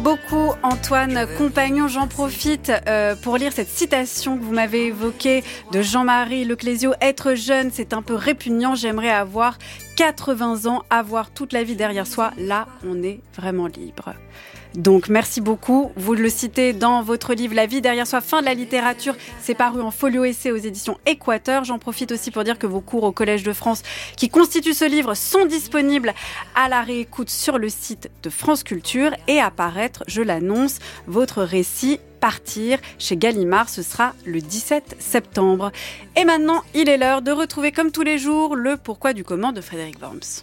beaucoup Antoine Compagnon. J'en profite pour lire cette citation que vous m'avez évoquée de Jean-Marie Leclésio. Être jeune, c'est un peu répugnant. J'aimerais avoir 80 ans, avoir toute la vie derrière soi. Là, on est vraiment libre. Donc merci beaucoup. Vous le citez dans votre livre La vie derrière soi, fin de la littérature. C'est paru en folio essai aux éditions Équateur. J'en profite aussi pour dire que vos cours au Collège de France qui constituent ce livre sont disponibles à la réécoute sur le site de France Culture et à paraître, je l'annonce, votre récit Partir chez Gallimard, ce sera le 17 septembre. Et maintenant, il est l'heure de retrouver comme tous les jours le pourquoi du comment de Frédéric Worms.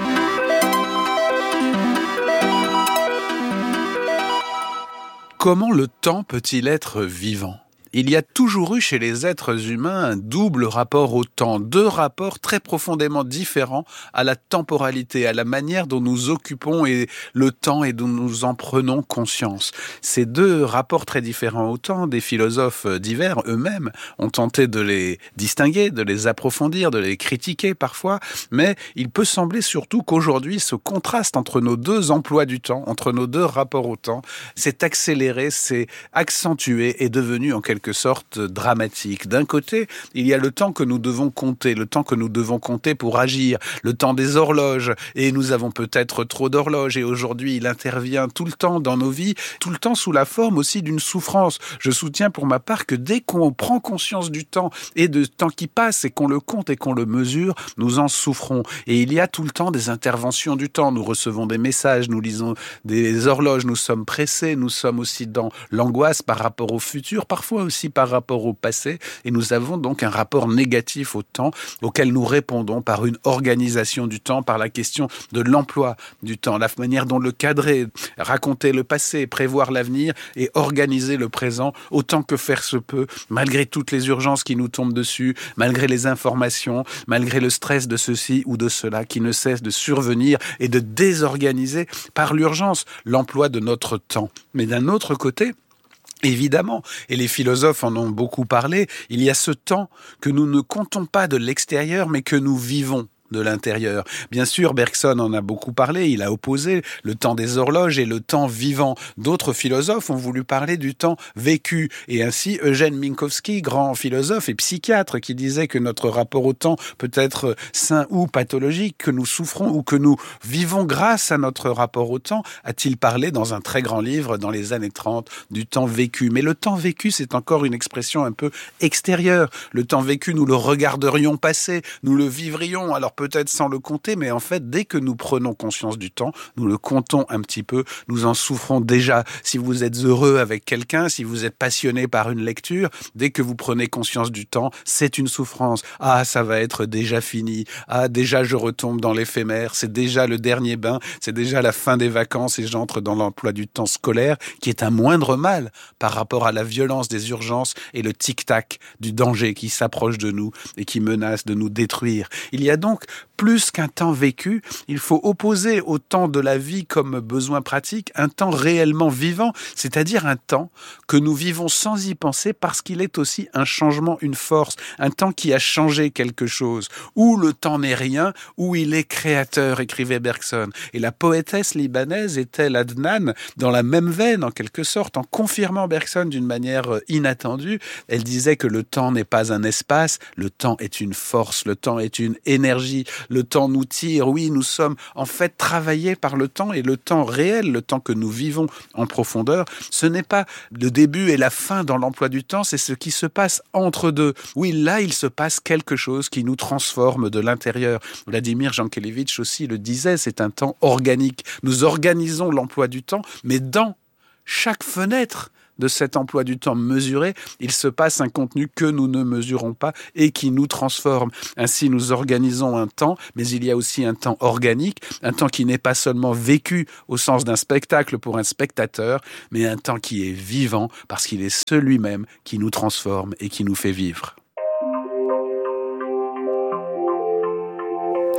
Comment le temps peut-il être vivant ? Il y a toujours eu chez les êtres humains un double rapport au temps, deux rapports très profondément différents à la temporalité, à la manière dont nous occupons le temps et dont nous en prenons conscience. Ces deux rapports très différents au temps, des philosophes divers eux-mêmes ont tenté de les distinguer, de les approfondir, de les critiquer parfois, mais il peut sembler surtout qu'aujourd'hui ce contraste entre nos deux emplois du temps, entre nos deux rapports au temps, s'est accéléré, s'est accentué, est devenu en quelque sorte dramatique. D'un côté, il y a le temps que nous devons compter, le temps que nous devons compter pour agir, le temps des horloges, et nous avons peut-être trop d'horloges, et aujourd'hui il intervient tout le temps dans nos vies, tout le temps sous la forme aussi d'une souffrance. Je soutiens pour ma part que dès qu'on prend conscience du temps et de temps qui passe et qu'on le compte et qu'on le mesure, nous en souffrons. Et il y a tout le temps des interventions du temps. Nous recevons des messages, nous lisons des horloges, nous sommes pressés, nous sommes aussi dans l'angoisse par rapport au futur, parfois aussi par rapport au passé, et nous avons donc un rapport négatif au temps auquel nous répondons par une organisation du temps, par la question de l'emploi du temps, la manière dont le cadrer, raconter le passé, prévoir l'avenir et organiser le présent autant que faire se peut, malgré toutes les urgences qui nous tombent dessus, malgré les informations, malgré le stress de ceci ou de cela qui ne cesse de survenir et de désorganiser par l'urgence l'emploi de notre temps. Mais d'un autre côté, évidemment, et les philosophes en ont beaucoup parlé, il y a ce temps que nous ne comptons pas de l'extérieur, mais que nous vivons de l'intérieur. Bien sûr, Bergson en a beaucoup parlé, il a opposé le temps des horloges et le temps vivant. D'autres philosophes ont voulu parler du temps vécu, et ainsi Eugène Minkowski, grand philosophe et psychiatre, qui disait que notre rapport au temps peut être sain ou pathologique, que nous souffrons ou que nous vivons grâce à notre rapport au temps, a-t-il parlé dans un très grand livre dans les années 30 du temps vécu. Mais le temps vécu, c'est encore une expression un peu extérieure. Le temps vécu, nous le regarderions passer, nous le vivrions, alors peut-être sans le compter, mais en fait, dès que nous prenons conscience du temps, nous le comptons un petit peu, nous en souffrons déjà. Si vous êtes heureux avec quelqu'un, si vous êtes passionné par une lecture, dès que vous prenez conscience du temps, c'est une souffrance. Ah, ça va être déjà fini. Ah, déjà je retombe dans l'éphémère. C'est déjà le dernier bain. C'est déjà la fin des vacances et j'entre dans l'emploi du temps scolaire, qui est un moindre mal par rapport à la violence des urgences et le tic-tac du danger qui s'approche de nous et qui menace de nous détruire. Il y a donc plus qu'un temps vécu, il faut opposer au temps de la vie comme besoin pratique un temps réellement vivant, c'est-à-dire un temps que nous vivons sans y penser parce qu'il est aussi un changement, une force, un temps qui a changé quelque chose, où le temps n'est rien, où il est créateur, écrivait Bergson. Et la poétesse libanaise était Adnan dans la même veine, en quelque sorte, en confirmant Bergson d'une manière inattendue. Elle disait que le temps n'est pas un espace, le temps est une force, le temps est une énergie, le temps nous tire, oui, nous sommes en fait travaillés par le temps, et le temps réel, le temps que nous vivons en profondeur, ce n'est pas le début et la fin dans l'emploi du temps, c'est ce qui se passe entre deux. Oui, là, il se passe quelque chose qui nous transforme de l'intérieur. Vladimir Jankélévitch aussi le disait, c'est un temps organique. Nous organisons l'emploi du temps, mais dans chaque fenêtre de cet emploi du temps mesuré, il se passe un contenu que nous ne mesurons pas et qui nous transforme. Ainsi, nous organisons un temps, mais il y a aussi un temps organique, un temps qui n'est pas seulement vécu au sens d'un spectacle pour un spectateur, mais un temps qui est vivant parce qu'il est celui-même qui nous transforme et qui nous fait vivre.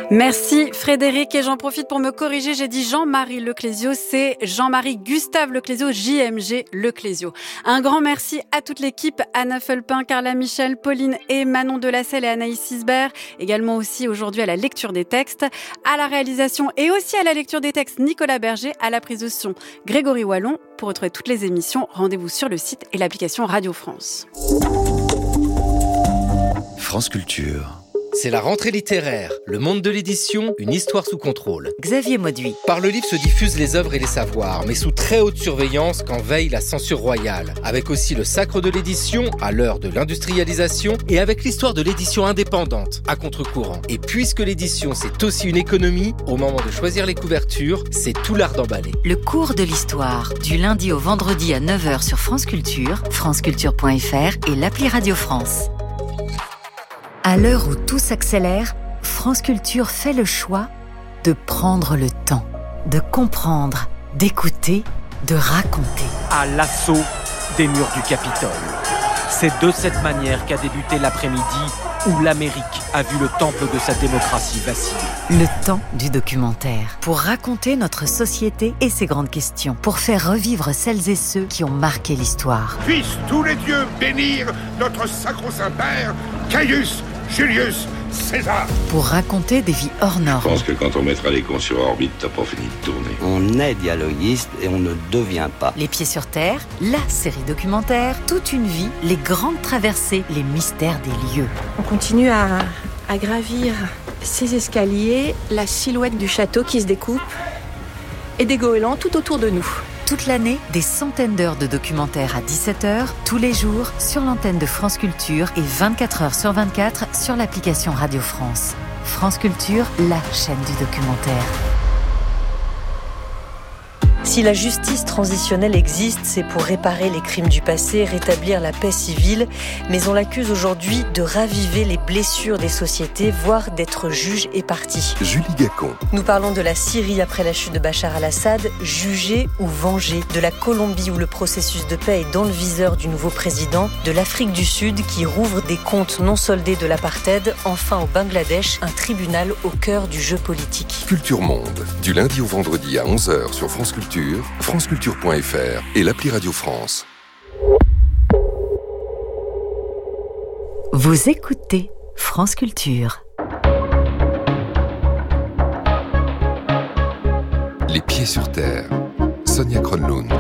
Merci Frédéric, et j'en profite pour me corriger, j'ai dit Jean-Marie Leclésio, c'est Jean-Marie Gustave Leclésio, JMG Leclésio. Un grand merci à toute l'équipe, Anna Fulpin, Carla Michel, Pauline et Manon Delacelle et Anaïs Sisbert, également aussi aujourd'hui à la lecture des textes, à la réalisation et aussi à la lecture des textes Nicolas Berger, à la prise de son Grégory Wallon. Pour retrouver toutes les émissions, rendez-vous sur le site et l'application Radio France. France Culture. C'est la rentrée littéraire, le monde de l'édition, une histoire sous contrôle. Xavier Mauduit. Par le livre se diffusent les œuvres et les savoirs, mais sous très haute surveillance quand veille la censure royale. Avec aussi le sacre de l'édition, à l'heure de l'industrialisation, et avec l'histoire de l'édition indépendante, à contre-courant. Et puisque l'édition c'est aussi une économie, au moment de choisir les couvertures, c'est tout l'art d'emballer. Le cours de l'histoire, du lundi au vendredi à 9h sur France Culture, franceculture.fr et l'appli Radio France. À l'heure où tout s'accélère, France Culture fait le choix de prendre le temps, de comprendre, d'écouter, de raconter. À l'assaut des murs du Capitole. C'est de cette manière qu'a débuté l'après-midi où l'Amérique a vu le temple de sa démocratie vaciller. Le temps du documentaire. Pour raconter notre société et ses grandes questions. Pour faire revivre celles et ceux qui ont marqué l'histoire. Puissent tous les dieux bénir notre sacro-saint père, Caius Julius César. Pour raconter des vies hors normes. Je pense que quand on mettra les cons sur orbite, t'as pas fini de tourner. On est dialoguiste et on ne devient pas. Les Pieds sur Terre, la série documentaire, toute une vie, les grandes traversées, les mystères des lieux. On continue à gravir ces escaliers, la silhouette du château qui se découpe et des goélands tout autour de nous. Toute l'année, des centaines d'heures de documentaires à 17h, tous les jours, sur l'antenne de France Culture et 24h sur 24 sur l'application Radio France. France Culture, la chaîne du documentaire. Si la justice transitionnelle existe, c'est pour réparer les crimes du passé, rétablir la paix civile, mais on l'accuse aujourd'hui de raviver les blessures des sociétés, voire d'être juge et partie. Julie Gacon. Nous parlons de la Syrie après la chute de Bachar al-Assad, jugé ou vengé, de la Colombie où le processus de paix est dans le viseur du nouveau président, de l'Afrique du Sud qui rouvre des comptes non soldés de l'apartheid, enfin au Bangladesh, un tribunal au cœur du jeu politique. Culture Monde, du lundi au vendredi à 11h sur France Culture, franceculture.fr et l'appli Radio France. Vous écoutez France Culture. Les Pieds sur Terre, Sonia Kronlund.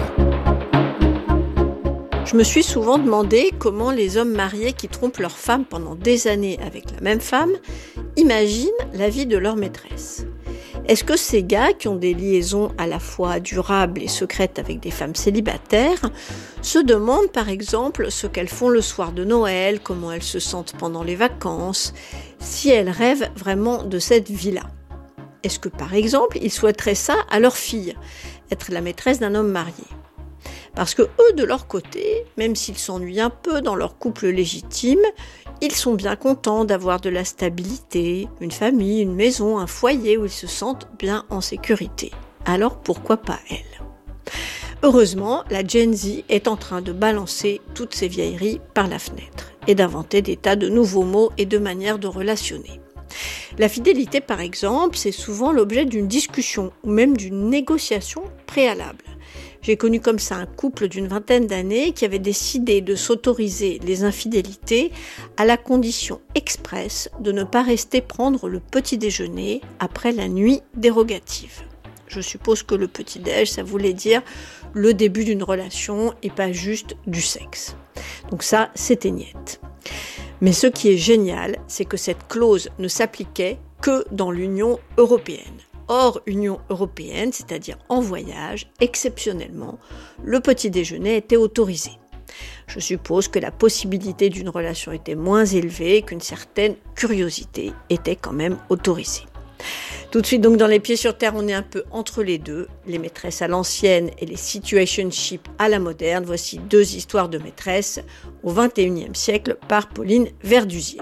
Je me suis souvent demandé comment les hommes mariés qui trompent leur femme pendant des années avec la même femme imaginent la vie de leur maîtresse. Est-ce que ces gars qui ont des liaisons à la fois durables et secrètes avec des femmes célibataires se demandent par exemple ce qu'elles font le soir de Noël, comment elles se sentent pendant les vacances, si elles rêvent vraiment de cette vie-là? Est-ce que par exemple ils souhaiteraient ça à leur fille, être la maîtresse d'un homme marié? Parce que eux, de leur côté, même s'ils s'ennuient un peu dans leur couple légitime, ils sont bien contents d'avoir de la stabilité, une famille, une maison, un foyer où ils se sentent bien en sécurité. Alors pourquoi pas elles? Heureusement, la Gen Z est en train de balancer toutes ces vieilleries par la fenêtre et d'inventer des tas de nouveaux mots et de manières de relationner. La fidélité, par exemple, c'est souvent l'objet d'une discussion ou même d'une négociation préalable. J'ai connu comme ça un couple d'une vingtaine d'années qui avait décidé de s'autoriser les infidélités à la condition expresse de ne pas rester prendre le petit déjeuner après la nuit dérogative. Je suppose que le petit-déj, ça voulait dire le début d'une relation et pas juste du sexe. Donc ça, c'était niette. Mais ce qui est génial, c'est que cette clause ne s'appliquait que dans l'Union européenne. Hors Union européenne, c'est-à-dire en voyage, exceptionnellement, le petit déjeuner était autorisé. Je suppose que la possibilité d'une relation était moins élevée et qu'une certaine curiosité était quand même autorisée. Tout de suite, donc, dans Les Pieds sur Terre, on est un peu entre les deux, les maîtresses à l'ancienne et les situationships à la moderne. Voici deux histoires de maîtresses au XXIe siècle par Pauline Verdusier.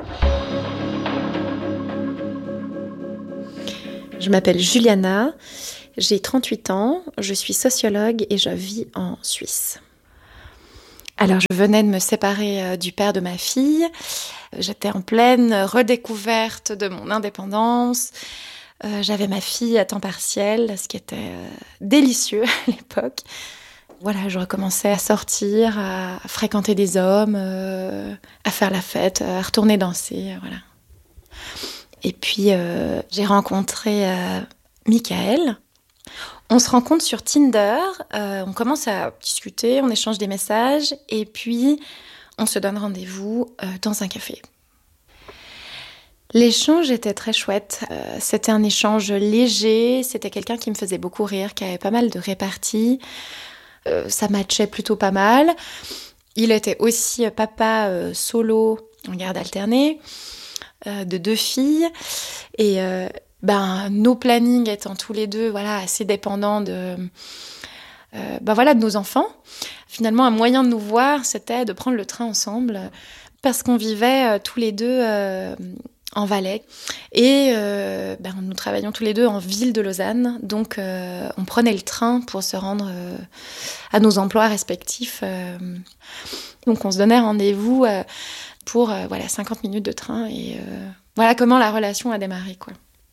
Je m'appelle Juliana, j'ai 38 ans, je suis sociologue et je vis en Suisse. Alors, je venais de me séparer du père de ma fille. J'étais en pleine redécouverte de mon indépendance. J'avais ma fille à temps partiel, ce qui était délicieux à l'époque. Voilà, je recommençais à sortir, à fréquenter des hommes, à faire la fête, à retourner danser, voilà. Et puis, j'ai rencontré Michael. On se rencontre sur Tinder, on commence à discuter, on échange des messages, et puis on se donne rendez-vous dans un café. L'échange était très chouette. C'était un échange léger, c'était quelqu'un qui me faisait beaucoup rire, qui avait pas mal de réparties. Ça matchait plutôt pas mal. Il était aussi papa solo en garde alternée de 2 filles. Et nos plannings étant tous les deux assez dépendants de nos enfants. Finalement, un moyen de nous voir, c'était de prendre le train ensemble parce qu'on vivait tous les deux en Valais. Et nous travaillions tous les deux en ville de Lausanne. Donc, on prenait le train pour se rendre à nos emplois respectifs. Donc, on se donnait rendez-vous pour 50 minutes de train. Et voilà comment la relation a démarré, quoi.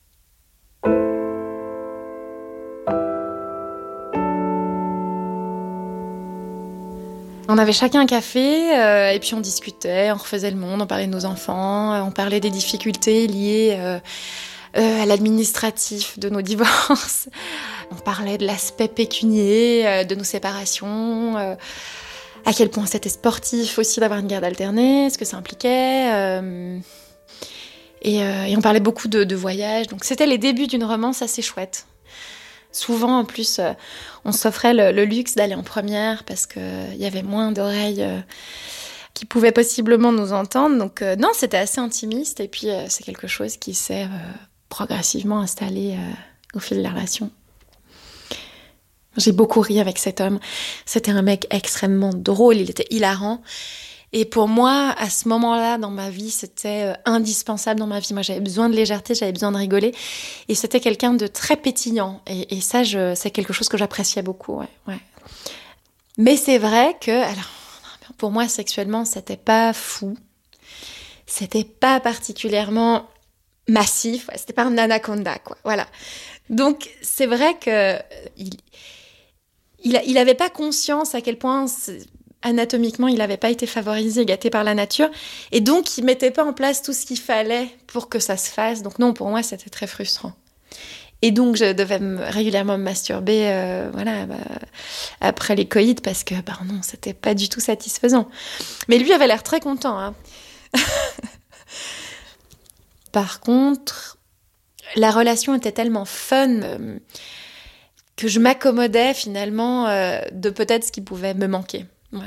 On avait chacun un café et puis on discutait, on refaisait le monde, on parlait de nos enfants, on parlait des difficultés liées à l'administratif de nos divorces. On parlait de l'aspect pécunier de nos séparations, à quel point c'était sportif aussi d'avoir une garde alternée, ce que ça impliquait. Et on parlait beaucoup de voyages. Donc c'était les débuts d'une romance assez chouette. Souvent, en plus, on s'offrait le luxe d'aller en première parce qu'il y avait moins d'oreilles qui pouvaient possiblement nous entendre. Donc non, c'était assez intimiste. Et puis, c'est quelque chose qui s'est progressivement installé au fil de la relation. J'ai beaucoup ri avec cet homme. C'était un mec extrêmement drôle, il était hilarant. Et pour moi, à ce moment-là, dans ma vie, c'était indispensable dans ma vie. Moi, j'avais besoin de légèreté, j'avais besoin de rigoler. Et c'était quelqu'un de très pétillant. Et ça, c'est quelque chose que j'appréciais beaucoup. Ouais. Mais c'est vrai que, alors, pour moi, sexuellement, c'était pas fou. C'était pas particulièrement massif. C'était pas un anaconda, quoi. Voilà. Donc, c'est vrai que il avait pas conscience à quel point... Anatomiquement, il n'avait pas été favorisé, gâté par la nature. Et donc, il ne mettait pas en place tout ce qu'il fallait pour que ça se fasse. Donc non, pour moi, c'était très frustrant. Et donc, je devais régulièrement me masturber après les coïts parce que, non, c'était pas du tout satisfaisant. Mais lui avait l'air très content. Hein. Par contre, la relation était tellement fun que je m'accommodais finalement de peut-être ce qui pouvait me manquer. Ouais.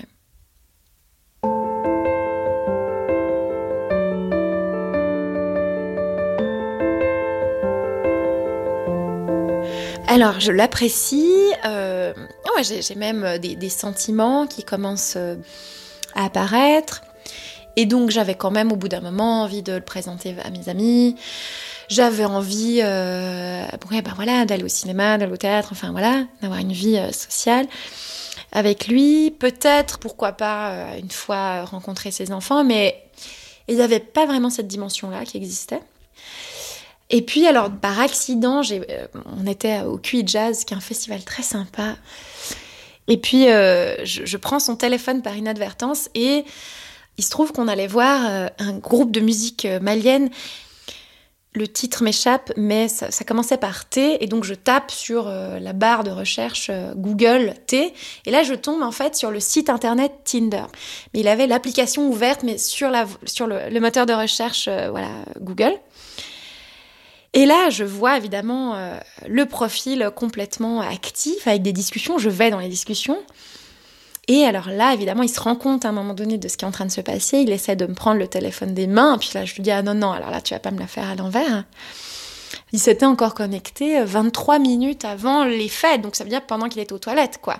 Alors, je l'apprécie. J'ai même des sentiments qui commencent à apparaître. Et donc, j'avais quand même, au bout d'un moment, envie de le présenter à mes amis. J'avais envie d'aller au cinéma, d'aller au théâtre, d'avoir une vie sociale. Avec lui, peut-être, pourquoi pas, une fois rencontrer ses enfants, mais il n'y avait pas vraiment cette dimension-là qui existait. Et puis, alors, par accident, on était au QI Jazz, qui est un festival très sympa. Et puis, je prends son téléphone par inadvertance et il se trouve qu'on allait voir un groupe de musique malienne. Le titre m'échappe, mais ça commençait par T, et donc je tape sur la barre de recherche Google T, et là je tombe en fait sur le site internet Tinder. Mais il avait l'application ouverte, mais sur le moteur de recherche Google. Et là, je vois évidemment le profil complètement actif, avec des discussions, je vais dans les discussions. Et alors là, évidemment, il se rend compte à un moment donné de ce qui est en train de se passer. Il essaie de me prendre le téléphone des mains. Puis là, je lui dis « Ah non, alors là, tu vas pas me la faire à l'envers. » Il s'était encore connecté 23 minutes avant les faits. Donc ça veut dire pendant qu'il était aux toilettes, quoi.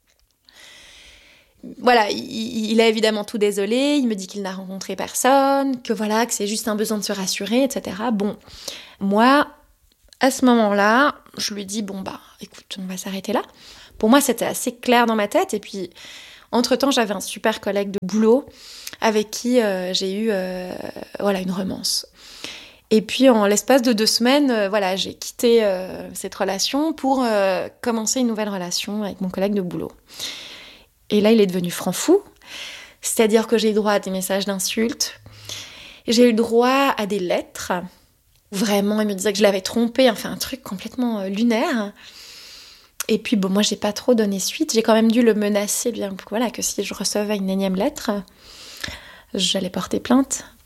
Voilà, il est évidemment tout désolé. Il me dit qu'il n'a rencontré personne, que c'est juste un besoin de se rassurer, etc. Bon, moi, à ce moment-là, je lui dis « Bon, écoute, on va s'arrêter là. » Pour moi, c'était assez clair dans ma tête. Et puis, entre-temps, j'avais un super collègue de boulot avec qui j'ai eu une romance. Et puis, en l'espace de 2 semaines, voilà, j'ai quitté cette relation pour commencer une nouvelle relation avec mon collègue de boulot. Et là, il est devenu franc-fou. C'est-à-dire que j'ai eu droit à des messages d'insultes. J'ai eu droit à des lettres. Vraiment, il me disait que je l'avais trompé. Enfin, un truc complètement lunaire. Et puis, bon, moi, j'ai pas trop donné suite. J'ai quand même dû le menacer, bien, voilà, que si je recevais une énième lettre, j'allais porter plainte.